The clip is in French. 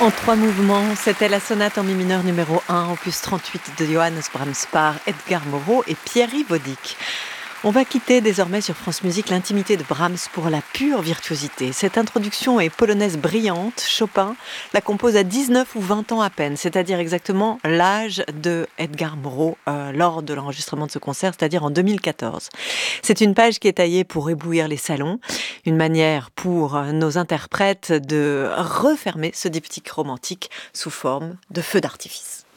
En 3 mouvements, c'était la sonate en mi mineur numéro 1, opus 38 de Johannes Brahms par Edgar Moreau et Pierre Vodic. On va quitter désormais sur France Musique l'intimité de Brahms pour la pure virtuosité. Cette introduction est polonaise brillante. Chopin la compose à 19 ou 20 ans à peine, c'est-à-dire exactement l'âge de Edgar Moreau lors de l'enregistrement de ce concert, c'est-à-dire en 2014. C'est une page qui est taillée pour éblouir les salons, une manière pour nos interprètes de refermer ce diptyque romantique sous forme de feu d'artifice.